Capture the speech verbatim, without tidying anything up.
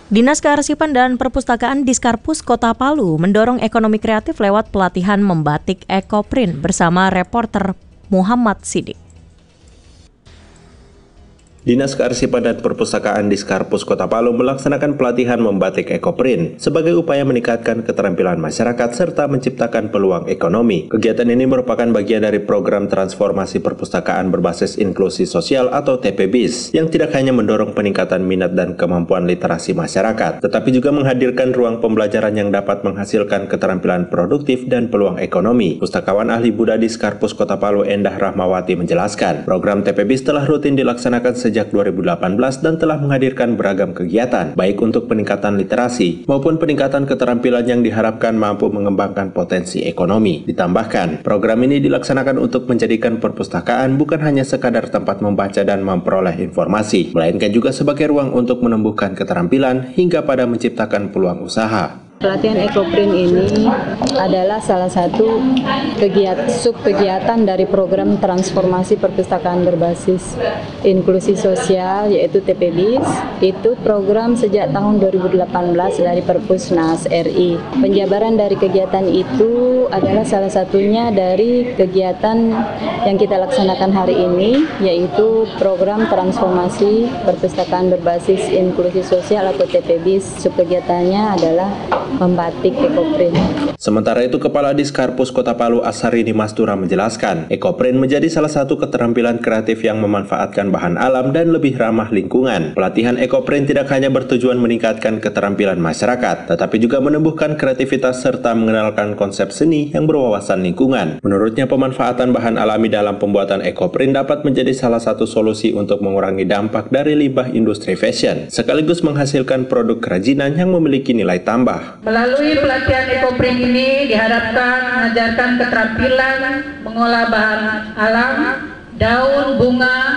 Dinas Kearsipan dan Perpustakaan Diskarpus Kota Palu mendorong ekonomi kreatif lewat pelatihan membatik ekoprint bersama reporter Muhammad Sidik. Dinas Kearsipan dan Perpustakaan Diskarpus Kota Palu melaksanakan pelatihan membatik ekoprint sebagai upaya meningkatkan keterampilan masyarakat serta menciptakan peluang ekonomi. Kegiatan ini merupakan bagian dari program transformasi perpustakaan berbasis inklusi sosial atau T P B I S yang tidak hanya mendorong peningkatan minat dan kemampuan literasi masyarakat, tetapi juga menghadirkan ruang pembelajaran yang dapat menghasilkan keterampilan produktif dan peluang ekonomi. Pustakawan ahli Buddha Diskarpus Kota Palu Endah Rahmawati menjelaskan, program T P B I S telah rutin dilaksanakan sejak sejak dua ribu delapan belas dan telah menghadirkan beragam kegiatan, baik untuk peningkatan literasi maupun peningkatan keterampilan yang diharapkan mampu mengembangkan potensi ekonomi. Ditambahkan, program ini dilaksanakan untuk menjadikan perpustakaan bukan hanya sekadar tempat membaca dan memperoleh informasi, melainkan juga sebagai ruang untuk menumbuhkan keterampilan hingga pada menciptakan peluang usaha. Pelatihan ekoprint ini adalah salah satu kegiatan subkegiatan dari program transformasi perpustakaan berbasis inklusi sosial yaitu T P B I S. Itu program sejak tahun dua ribu delapan belas dari Perpusnas R I. Penjabaran dari kegiatan itu adalah salah satunya dari kegiatan yang kita laksanakan hari ini, yaitu program transformasi perpustakaan berbasis inklusi sosial atau T P B I S. Subkegiatannya adalah membatik ekoprint. Sementara itu, Kepala Diskarpus Kota Palu Asharini Mastura menjelaskan, ekoprint menjadi salah satu keterampilan kreatif yang memanfaatkan bahan alam dan lebih ramah lingkungan. Pelatihan ekoprint tidak hanya bertujuan meningkatkan keterampilan masyarakat, tetapi juga menumbuhkan kreativitas serta mengenalkan konsep seni yang berwawasan lingkungan. Menurutnya, pemanfaatan bahan alami dalam pembuatan ekoprint dapat menjadi salah satu solusi untuk mengurangi dampak dari limbah industri fashion, sekaligus menghasilkan produk kerajinan yang memiliki nilai tambah. Melalui pelatihan ekoprint ini diharapkan mengajarkan keterampilan mengolah bahan alam, daun, bunga,